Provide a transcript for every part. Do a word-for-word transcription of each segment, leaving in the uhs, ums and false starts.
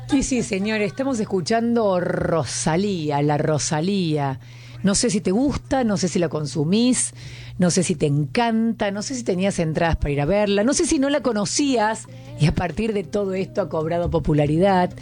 Y sí, señores, estamos escuchando Rosalía, la Rosalía. No sé si te gusta, no sé si la consumís, no sé si te encanta, no sé si tenías entradas para ir a verla, no sé si no la conocías y a partir de todo esto ha cobrado popularidad.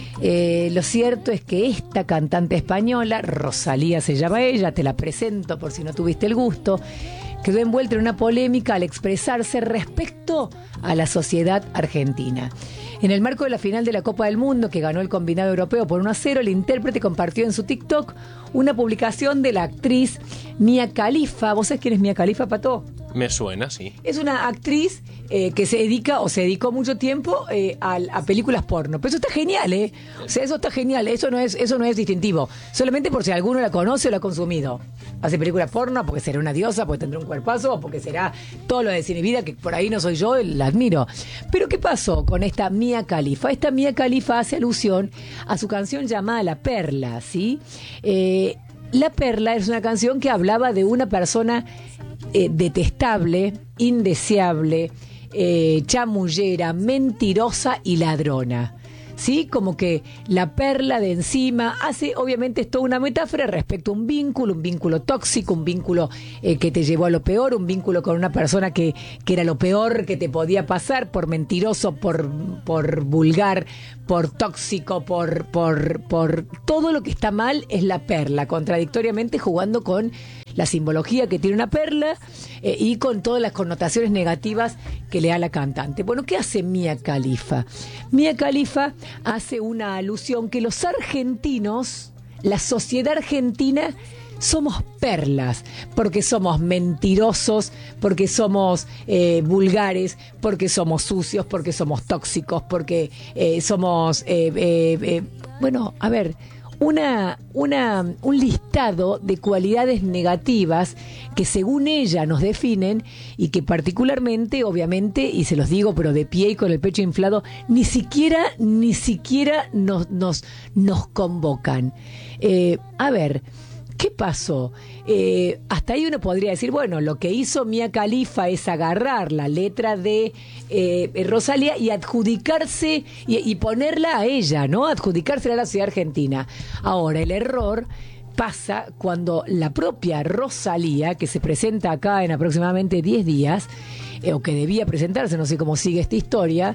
Eh, lo cierto es que esta cantante española, Rosalía se llama ella, te la presento por si no tuviste el gusto, quedó envuelta en una polémica al expresarse respecto a la sociedad argentina. En el marco de la final de la Copa del Mundo, que ganó el combinado europeo por uno a cero, el intérprete compartió en su TikTok una publicación de la actriz Mia Khalifa. ¿Vos sabés quién es Mia Khalifa, Pato? Me suena, sí. Es una actriz eh, que se dedica o se dedicó mucho tiempo eh, a, a películas porno. Pero eso está genial, ¿eh? O sea, eso está genial. Eso no es, eso no es distintivo. Solamente por si alguno la conoce o la ha consumido. Hace películas porno porque será una diosa, porque tendrá un cuerpazo, o porque será todo lo de cine vida, que por ahí no soy yo, la admiro. Pero ¿qué pasó con esta Mia Khalifa? Esta Mia Khalifa hace alusión a su canción llamada La Perla, ¿sí? Eh, La Perla es una canción que hablaba de una persona Eh, detestable, indeseable, eh, chamullera, mentirosa y ladrona. ¿Sí? Como que la perla de encima hace, obviamente, es toda una metáfora respecto a un vínculo, un vínculo tóxico, un vínculo eh, que te llevó a lo peor, un vínculo con una persona que, que era lo peor que te podía pasar por mentiroso, por, por vulgar, por tóxico, por, por, por todo lo que está mal es la perla, contradictoriamente jugando con la simbología que tiene una perla eh, y con todas las connotaciones negativas que le da la cantante. Bueno, ¿qué hace Mia Khalifa? Mia Khalifa hace una alusión que los argentinos, la sociedad argentina, somos perlas, porque somos mentirosos, porque somos eh, vulgares, porque somos sucios, porque somos tóxicos, porque eh, somos, eh, eh, eh, bueno, a ver, una, una, un listado de cualidades negativas que según ella nos definen y que particularmente, obviamente, y se los digo, pero de pie y con el pecho inflado, ni siquiera, ni siquiera nos, nos, nos convocan. Eh, a ver, ¿qué pasó? Eh, hasta ahí uno podría decir, bueno, lo que hizo Mia Khalifa es agarrar la letra de eh, Rosalía y adjudicarse y, y ponerla a ella, ¿no? Adjudicársela a la sociedad argentina. Ahora, el error pasa cuando la propia Rosalía, que se presenta acá en aproximadamente diez días, eh, o que debía presentarse, no sé cómo sigue esta historia,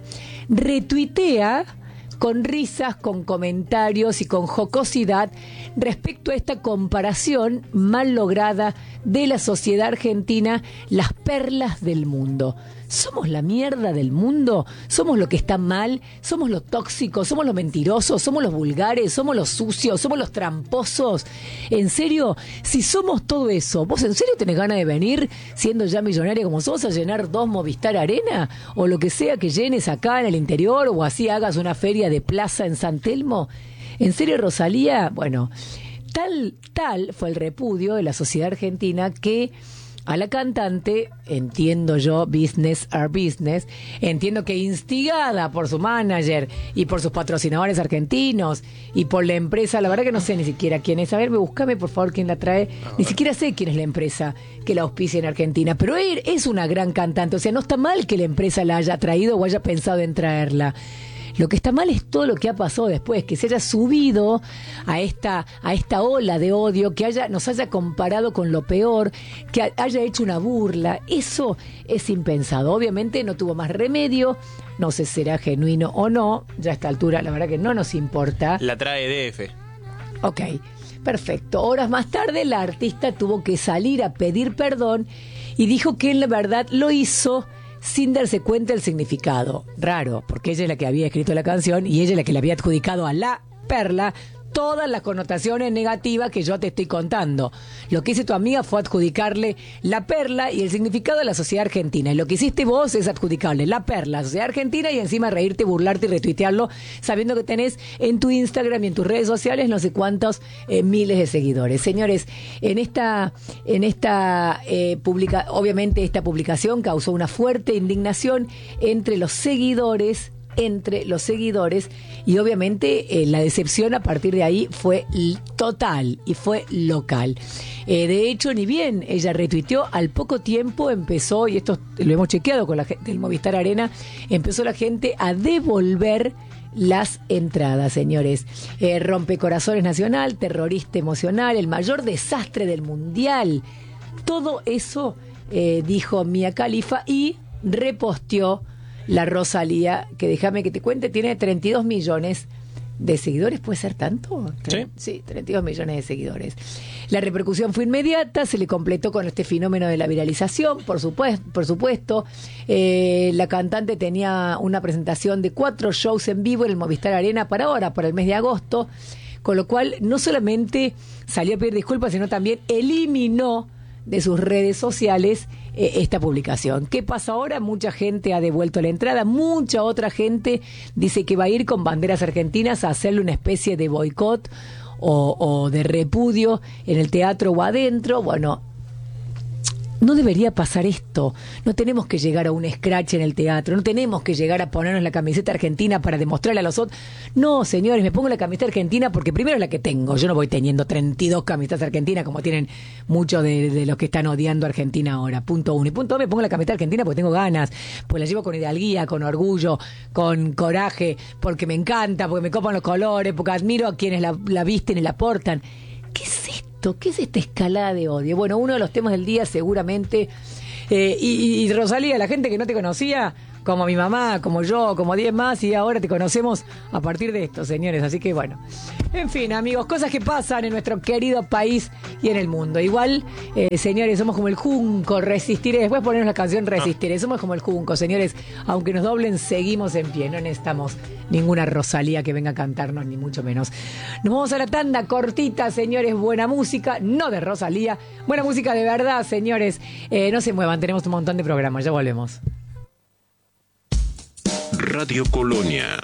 retuitea con risas, con comentarios y con jocosidad respecto a esta comparación mal lograda de la sociedad argentina, las perlas del mundo. ¿Somos la mierda del mundo? ¿Somos lo que está mal? ¿Somos los tóxicos? ¿Somos los mentirosos? ¿Somos los vulgares? ¿Somos los sucios? ¿Somos los tramposos? ¿En serio? Si somos todo eso, ¿vos en serio tenés ganas de venir siendo ya millonaria como sos a llenar dos Movistar Arena? O lo que sea que llenes acá en el interior o así hagas una feria de plaza en San Telmo. ¿En serio, Rosalía? Bueno, tal, tal fue el repudio de la sociedad argentina que a la cantante, entiendo yo, business are business, entiendo que instigada por su manager y por sus patrocinadores argentinos y por la empresa, la verdad que no sé ni siquiera quién es. A ver, búscame por favor quién la trae. Ni siquiera sé quién es la empresa que la auspicia en Argentina, pero él es una gran cantante, o sea, no está mal que la empresa la haya traído o haya pensado en traerla. Lo que está mal es todo lo que ha pasado después, que se haya subido a esta, a esta ola de odio, que haya, nos haya comparado con lo peor, que haya hecho una burla. Eso es impensado. Obviamente no tuvo más remedio, no sé si será genuino o no, ya a esta altura la verdad que no nos importa. La trae D F. Ok, perfecto. Horas más tarde la artista tuvo que salir a pedir perdón y dijo que en la verdad lo hizo sin darse cuenta del significado. Raro, porque ella es la que había escrito la canción y ella es la que le había adjudicado a la perla todas las connotaciones negativas que yo te estoy contando. Lo que hizo tu amiga fue adjudicarle la perla y el significado de la sociedad argentina. Y lo que hiciste vos es adjudicarle la perla a la sociedad argentina y encima reírte, burlarte y retuitearlo, sabiendo que tenés en tu Instagram y en tus redes sociales no sé cuántos eh, miles de seguidores. Señores, en esta, en esta eh, publica, obviamente esta publicación causó una fuerte indignación entre los seguidores entre los seguidores y obviamente eh, la decepción a partir de ahí fue total y fue local. Eh, de hecho, ni bien ella retuiteó, al poco tiempo empezó, y esto lo hemos chequeado con la gente del Movistar Arena, empezó la gente a devolver las entradas, señores. Eh, Rompecorazones Nacional, terrorista emocional, el mayor desastre del mundial. Todo eso eh, dijo Mia Khalifa y reposteó la Rosalía, que déjame que te cuente, tiene treinta y dos millones de seguidores. ¿Puede ser tanto? Sí. Sí, treinta y dos millones de seguidores. La repercusión fue inmediata, se le completó con este fenómeno de la viralización, por supuesto. Por supuesto. Eh, la cantante tenía una presentación de cuatro shows en vivo en el Movistar Arena para ahora, para el mes de agosto, con lo cual no solamente salió a pedir disculpas, sino también eliminó de sus redes sociales eh, esta publicación. ¿Qué pasa ahora? Mucha gente ha devuelto la entrada, mucha otra gente dice que va a ir con banderas argentinas a hacerle una especie de boicot o, o de repudio en el teatro o adentro. Bueno, no debería pasar esto. No tenemos que llegar a un scratch en el teatro, no tenemos que llegar a ponernos la camiseta argentina para demostrarle a los otros. No, señores, me pongo la camiseta argentina porque primero es la que tengo. Yo no voy teniendo treinta y dos camisetas argentinas como tienen muchos de, de los que están odiando a Argentina ahora. Punto uno. Y punto dos, me pongo la camiseta argentina porque tengo ganas, pues la llevo con hidalguía, con orgullo, con coraje, porque me encanta, porque me copan los colores, porque admiro a quienes la, la visten y la portan. ¿Qué es esto? ¿Qué es esta escalada de odio? Bueno, uno de los temas del día seguramente, eh, y, y Rosalía, la gente que no te conocía, como mi mamá, como yo, como diez más, y ahora te conocemos a partir de esto, señores. Así que bueno, en fin, amigos, cosas que pasan en nuestro querido país y en el mundo. Igual, eh, señores, somos como el junco, resistiré. Después ponemos la canción Resistiré. Somos como el junco, señores. Aunque nos doblen, seguimos en pie. No necesitamos ninguna Rosalía que venga a cantarnos, ni mucho menos. Nos vamos a la tanda cortita, señores. Buena música, no de Rosalía. Buena música de verdad, señores. Eh, no se muevan, tenemos un montón de programas. Ya volvemos. Radio Colonia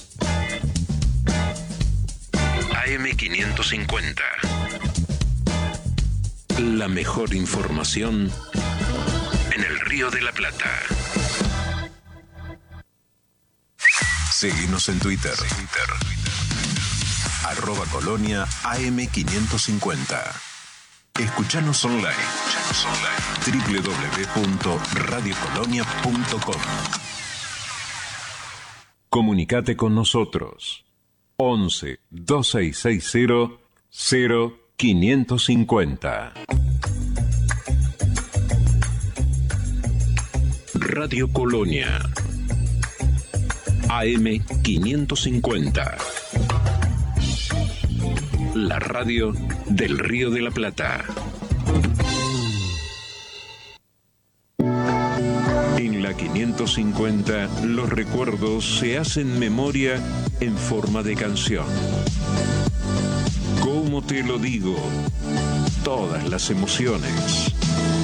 A M quinientos cincuenta. La mejor información en el Río de la Plata. Seguinos en Twitter. Arroba Colonia A M quinientos cincuenta. Escuchanos online. doble u doble u doble u punto radio colonia punto com. Comunicate con nosotros. once, dos seis seis cero, cero quinientos cincuenta. Radio Colonia A M quinientos cincuenta. La radio del Río de la Plata. En la quinientos cincuenta, los recuerdos se hacen memoria en forma de canción. ¿Cómo te lo digo? Todas las emociones.